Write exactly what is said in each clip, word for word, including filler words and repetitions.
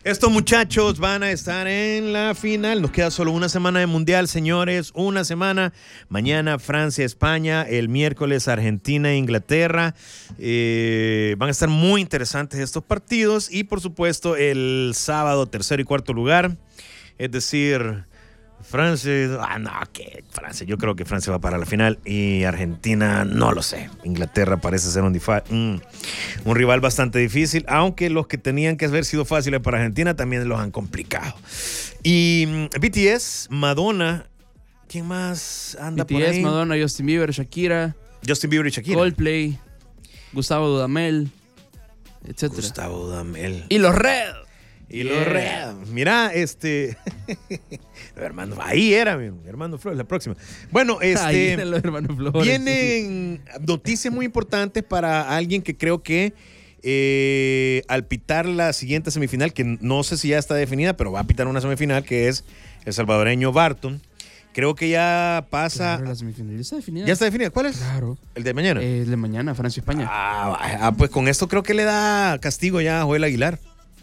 Estos muchachos van a estar en la final. Nos queda solo una semana de mundial, señores. Una semana. Mañana Francia, España. El miércoles Argentina e Inglaterra. Eh, van a estar muy interesantes estos partidos. Y por supuesto el sábado tercero y cuarto lugar. Es decir, Francia. Ah, no, que Francia. Yo creo que Francia va para la final. Y Argentina, no lo sé. Inglaterra parece ser un, difa- un, un rival bastante difícil. Aunque los que tenían que haber sido fáciles para Argentina también los han complicado. Y B T S, Madonna. ¿Quién más anda B T S, por ahí? Madonna, Justin Bieber, Shakira. Justin Bieber y Shakira. Coldplay, Gustavo Dudamel, etcétera. Gustavo Dudamel. Y los Red. Y Yeah. los Red. Mira, este. hermano, ahí era, mi hermano Flores, la próxima. Bueno, este. Ahí eran los hermanos Flores. Vienen noticias muy importantes para alguien que creo que eh, al pitar la siguiente semifinal, que no sé si ya está definida, pero va a pitar una semifinal, que es el salvadoreño Barton. Creo que ya pasa. Claro, la semifinal ya está definida. ¿Ya está definida? ¿Cuál es? Claro. ¿El de mañana? Eh, el de mañana, Francia-España. Ah, ah, pues con esto creo que le da castigo ya a Joel Aguilar,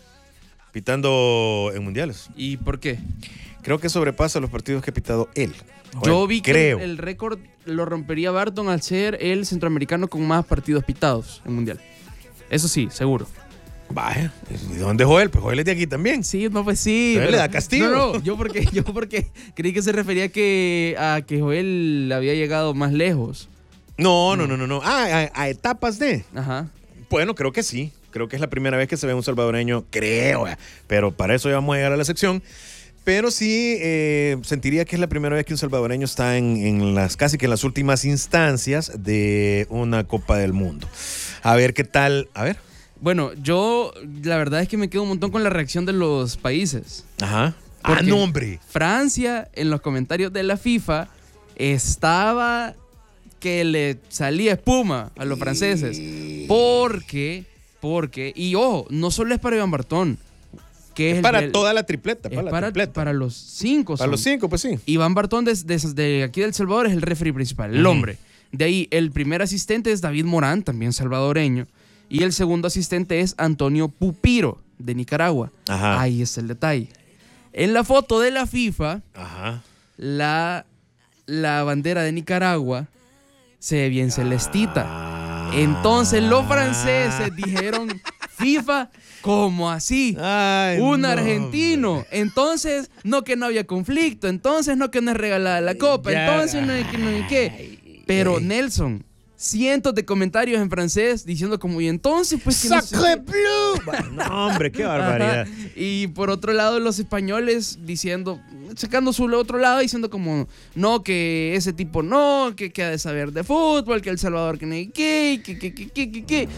pitando en mundiales. ¿Y por qué? Creo que sobrepasa los partidos que ha pitado él. Joel, Yo vi que creo. el, el récord lo rompería Barton al ser el centroamericano con más partidos pitados en mundial. Eso sí, seguro. Vaya, ¿y dónde Joel? Pues Joel es de aquí también. Sí, no, pues sí. Pero él pero- le da castigo. No, no, yo porque, yo porque creí que se refería que, a que Joel había llegado más lejos. No, no, no, no, no. Ah, a, a etapas de. Ajá. Bueno, creo que sí. Creo que es la primera vez que se ve un salvadoreño, creo. eh. Pero para eso ya vamos a llegar a la sección. Pero sí, eh, sentiría que es la primera vez que un salvadoreño está en, en las casi que en las últimas instancias de una Copa del Mundo. A ver qué tal. A ver. Bueno, yo la verdad es que me quedo un montón con la reacción de los países. Ajá. Ah, Porque no, hombre. Francia, en los comentarios de la FIFA, estaba que le salía espuma a los franceses. Porque, porque, y ojo, no solo es para Iván Bartón, que es, Es el- para el- toda la tripleta. es Para la para, tripleta. para los cinco. Para son. los cinco, pues sí. Iván Bartón de, de- de aquí del Salvador es el referee principal, el Ujú. hombre. De ahí, el primer asistente es David Morán, también salvadoreño. Y el segundo asistente es Antonio Pupiro, de Nicaragua. Ajá. Ahí está el detalle. En la foto de la FIFA, Ajá. la, la bandera de Nicaragua se ve bien celestita. Ah. Entonces los franceses dijeron, FIFA, ¿cómo así? Ay, Un no, argentino. Entonces, no que no había conflicto. Entonces, no que no es regalada la copa. Ya. Entonces, no hay que, no hay que. Pero, Nelson, cientos de comentarios en francés diciendo como, y entonces, pues que no sé ¡Sacre qué". bleu! No, hombre, qué barbaridad. Ajá. Y por otro lado, los españoles diciendo, sacando su otro lado, diciendo como, no, que ese tipo no, que, que ha de saber de fútbol, que El Salvador que no hay que, que, que, que, que, que, que.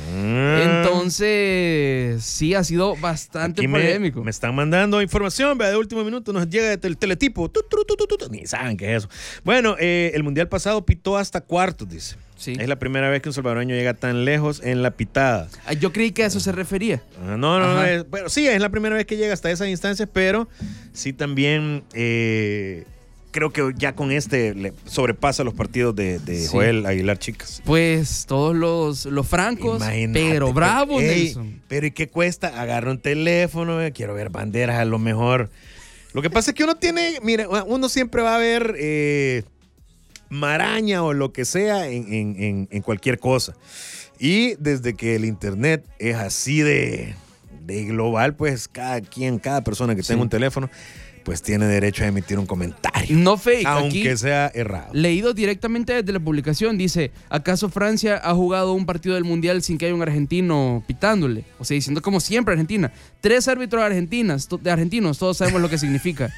Entonces, sí, ha sido bastante Aquí me, polémico. me están mandando información, vea, de último minuto nos llega el teletipo. Tu, tu, tu, tu, tu, tu. Ni saben qué es eso. Bueno, eh, el mundial pasado pitó hasta cuartos, dice. Sí. Es la primera vez que un salvadoreño llega tan lejos en la pitada. Ah, yo creí que a eso se refería. Ah, No, no, no. Ajá. Es, bueno, sí, es la primera vez que llega hasta esas instancias, pero sí también eh, creo que ya con este le sobrepasa los partidos de, de Sí. Joel Aguilar, chicas. Pues todos los, los francos, Imagínate, pero bravo, ey, Nelson. Pero ¿y qué cuesta? Agarra un teléfono, eh, quiero ver banderas a lo mejor. Lo que pasa es que uno tiene, mire, uno siempre va a ver eh, maraña o lo que sea en, en, en, en cualquier cosa. Y desde que el internet es así de, de global, pues cada quien, cada persona que Sí. tenga un teléfono, pues tiene derecho a emitir un comentario. No fake. Aunque Aquí, sea errado. leído directamente desde la publicación, dice, ¿acaso Francia ha jugado un partido del Mundial sin que haya un argentino pitándole? O sea, diciendo como siempre Argentina. Tres árbitros argentinas, to- de argentinos, todos sabemos lo que significa.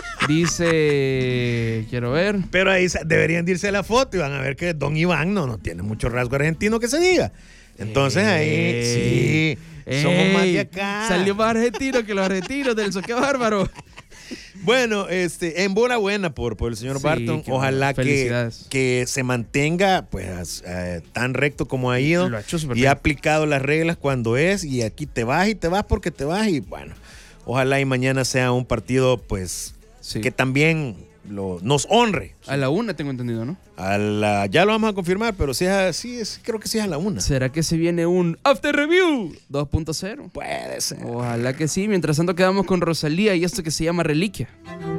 Dice, quiero ver. Pero ahí sa- deberían de irse a la foto y van a ver que Don Iván no, no tiene mucho rasgo argentino que se diga. Entonces ahí sí, somos más de Ey, acá. Salió más argentino que los argentinos del qué bárbaro. Bueno, este, enhorabuena por, por el señor Sí, Barton. qué Ojalá bueno. que, Felicidades. que se mantenga pues eh, tan recto como ha ido Lo ha hecho súper y bien. ha aplicado las reglas cuando es, y aquí te vas y te vas porque te vas, y bueno, ojalá y mañana sea un partido pues Sí. que también lo, nos honre. A la una tengo entendido, ¿no? A la, ya lo vamos a confirmar, pero sí es, así es, creo que sí es a la una. ¿Será que se viene un After Review dos punto cero? Puede ser. Ojalá que sí. Mientras tanto quedamos con Rosalía y esto que se llama Reliquia.